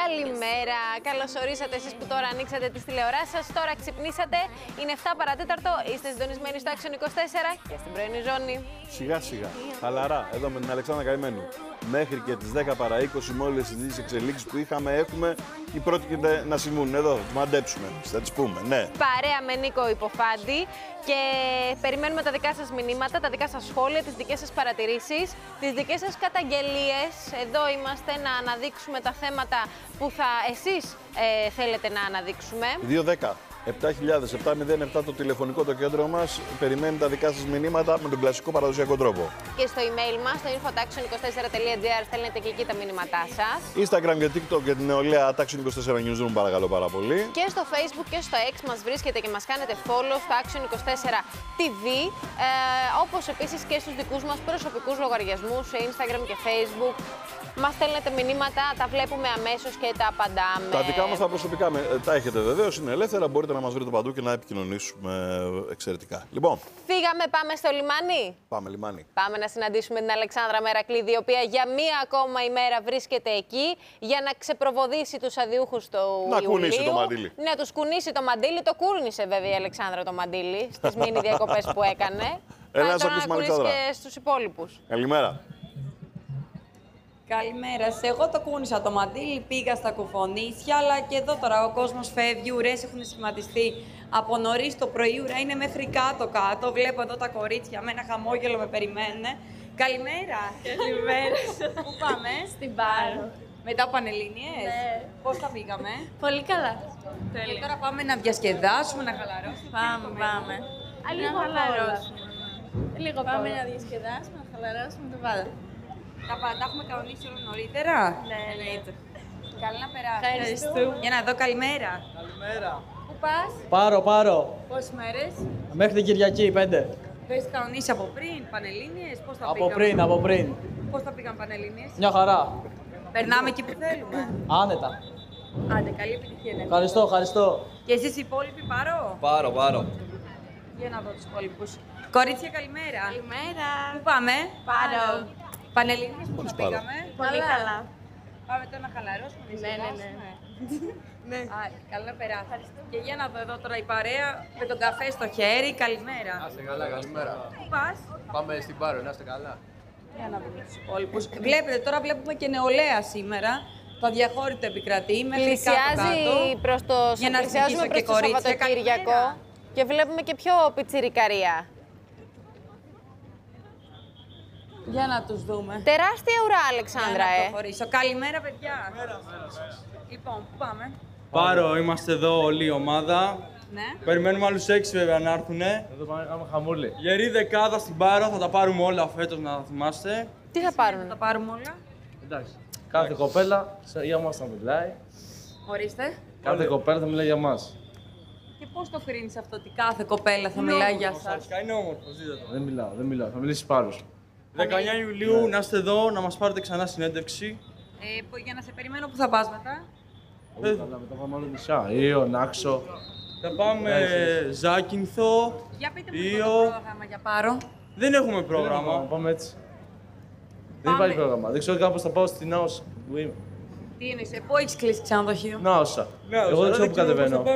Καλημέρα, καλώς ορίσατε εσείς που τώρα ανοίξατε τις τηλεοράσεις σας. Τώρα ξυπνήσατε, είναι 7 παρατέταρτο, είστε συντονισμένοι στο Action 24 και στην πρωινή ζώνη. Σιγά σιγά, χαλαρά, εδώ με την Αλεξάνδρα Καημένου. Μέχρι και τις 10 παρά 20 με όλες τις εξελίξεις που έχουμε, οι πρώτοι να συμβούν. Εδώ, τους μαντέψουμε, θα τις πούμε, ναι. Παρέα με Νίκο Υποφάντη και περιμένουμε τα δικά σας μηνύματα, τα δικά σας σχόλια, τις δικές σας παρατηρήσεις, τις δικές σας καταγγελίες. Εδώ είμαστε να αναδείξουμε τα θέματα που εσείς θέλετε να αναδείξουμε. 2-10. 7.707 το τηλεφωνικό το κέντρο μας. Περιμένει τα δικά σας μηνύματα με τον κλασικό παραδοσιακό τρόπο. Και στο email μας, στο info.action24.gr, στέλνετε και εκεί τα μηνύματά σας. Instagram και TikTok για την νεολαία Action 24 Newsroom, παρακαλώ πάρα πολύ. Και στο Facebook και στο X μας βρίσκετε και μας κάνετε follow στο Action 24 TV, όπως επίσης και στους δικούς μας προσωπικούς λογαριασμούς σε Instagram και Facebook. Μας στέλνετε μηνύματα, τα βλέπουμε αμέσως και τα απαντάμε. Τα δικά μας τα προσωπικά τα έχετε βεβαίως, είναι ελεύθερα, μπορείτε να μας βρείτε παντού και να επικοινωνήσουμε εξαιρετικά. Λοιπόν. Φύγαμε, πάμε στο λιμάνι. Πάμε λιμάνι. Πάμε να συναντήσουμε την Αλεξάνδρα Μερακλήδη, η οποία για μία ακόμα ημέρα βρίσκεται εκεί για να ξεπροβοδήσει τους αδιούχους του Ιουλίου. Να κουνήσει το μαντίλι. Να τους κουνήσει το μαντίλι. Το κούρνησε βέβαια η Αλεξάνδρα το μαντίλι στις μίνι διακοπές που έκανε. Έλα να τώρα να ακούσουμε, κουνήσει και στους υπόλοιπους. Καλημέρα. Καλημέρα. Εγώ το κούνησα το μαντίλι, πήγα στα κουφονίσια, αλλά και εδώ τώρα ο κόσμος φεύγει, ουρές έχουν σχηματιστεί από νωρίς το πρωί, ουρά είναι μέχρι κάτω-κάτω. Βλέπω εδώ τα κορίτσια με ένα χαμόγελο με περιμένουν. Καλημέρα. Καλημέρα. Πού πάμε? Στην Πάρο. Μετά από Πανελλήνιες. Ναι. Πώς τα πήγαμε? Πολύ καλά. Και τώρα πάμε να διασκεδάσουμε, να χαλαρώσουμε. Πάμε. Λίγο Να χαλαρώσουμε. Λίγο Πάμε να διασκεδάσουμε, να χαλαρώσουμε το πάντα. Τα έχουμε κανονίσει όλο νωρίτερα. Ναι, εννοείται. Καλά να περάσουμε. Ευχαριστούμε. Για να δω, καλημέρα. Καλημέρα. Πού πας? Πάρο. Πόσες μέρες? Μέχρι την Κυριακή, 5. Το έχεις κανονίσει από πριν, Πανελλήνιες, πώς τα Από πριν. Πώς τα πήγαν Πανελλήνιες? Μια χαρά. Περνάμε εκεί που θέλουμε. Άνετα. Άντε, καλή επιτυχία. Ναι. Ευχαριστώ. Και εσείς οι υπόλοιποι, Πάρο? Πάρο. Για να δω τους υπόλοιπους. Κορίτσια, καλημέρα. Καλημέρα. Πού πάμε? Πάρο. Πανελλήνιες, πώς τα Πάρο. πήγαμε? Πολύ καλά. Πάμε τώρα να χαλαρώσουμε, να Ναι. διασκεδάσουμε. Καλά να περάσει. Και για να δω εδώ τώρα η παρέα με τον καφέ στο χέρι. Καλημέρα. Να είστε καλά, καλημέρα. Πού πας? Πάμε στην Πάρο, να είστε καλά. Για να δούμε τους υπόλοιπους. Βλέπετε, τώρα βλέπουμε και νεολαία σήμερα. Το αδιαχώρητο επικρατεί μέχρι Πλησιάζει κάτω-κάτω. προς το, Για να πλησιάζουμε ζητήσω προς και το κορίτσια. Σαββατοκύριακο Καλημέρα. και βλέπουμε και πιο πιτσιρικαρία. Για να τους δούμε. Τεράστια ουρά, Αλεξάνδρα, Για να προχωρήσω. Καλημέρα, παιδιά. Λοιπόν, πού πάμε? Πάρο, είμαστε εδώ όλη η ομάδα. Ναι. Περιμένουμε άλλους 6 βέβαια να έρθουν. Εδώ πάμε να κάνουμε χαμούλη. Γερή δεκάδα στην Πάρο, θα τα πάρουμε όλα φέτος να τα θυμάστε. Τι θα Θα πάρουν? τα πάρουμε όλα. Εντάξει. Κάθε κοπέλα για μας θα μιλάει. Ορίστε. Κάθε κοπέλα θα μιλάει για μας. Και πώς το κρίνεις αυτό ότι κάθε κοπέλα θα μιλάει για σας? Αρχικά είναι όμορφος, δείτε το. Δεν μιλάω. Θα μιλήσει Πάρος. 19 Ιουλίου να είστε εδώ, να μας πάρετε ξανά συνέντευξη. Για να σε περιμένω, που θα πας μετά? Καλά, μετά πάμε όλο νησιά. Ήο, Νάξο. Θα πάμε Ζάκυνθο. Για πείτε μου Ήο. λίγο το πρόγραμμα για Πάρο. Δεν έχουμε πρόγραμμα. Πάμε έτσι. Δεν υπάρχει πρόγραμμα. Δεν ξέρω καν πώς θα πάω στην Άωσα που είμαι. Τι εννοείς, πού έχεις κλείσει ξενοδοχείο? Νάωσα. Ναι, Εγώ δεν ξέρω που κατεβαίνω.